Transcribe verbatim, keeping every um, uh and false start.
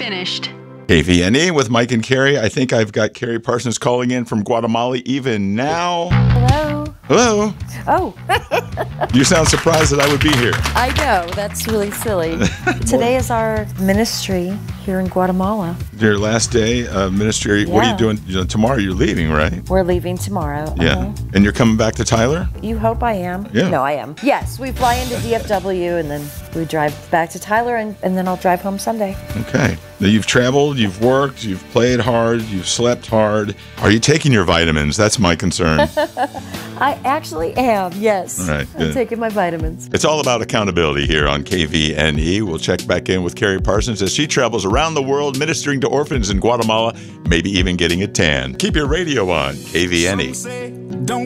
finished. K V N E with Mike and Carrie. I think I've got Carrie Parsons calling in from Guatemala even now. Hello. Hello. Oh. You sound surprised that I would be here. I know. That's really silly. Today is our ministry here in Guatemala. Your last day of ministry. What are you Yeah. doing? You know, tomorrow you're leaving, right? We're leaving tomorrow. Yeah. Uh-huh. And you're coming back to Tyler? You hope I am? Yeah. No, I am. Yes, we fly into D F W and then we drive back to Tyler and, and then I'll drive home Sunday. Okay. Now you've traveled, you've worked, you've played hard, you've slept hard. Are you taking your vitamins? That's my concern. I actually am, yes. All right, I'm good. taking my vitamins. It's all about accountability here on K V N E. We'll check back in with Carrie Parsons as she travels around the world ministering to orphans in Guatemala, maybe even getting a tan. Keep your radio on, K V N E.